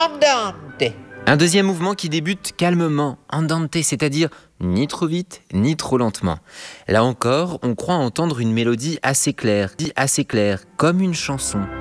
Andante. Un deuxième mouvement qui débute calmement, andante, c'est-à-dire ni trop vite, ni trop lentement. Là encore, on croit entendre une mélodie assez claire, comme une chanson.